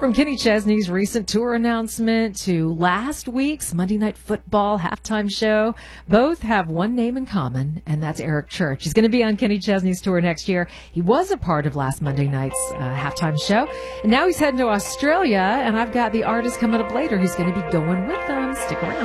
From Kenny Chesney's recent tour announcement to last week's Monday Night Football halftime show, both have one name in common, and that's Eric Church. He's going to be on Kenny Chesney's tour next year. He was a part of last Monday night's halftime show, and now he's heading to Australia, and I've got the artist coming up later who's going to be going with them. Stick around.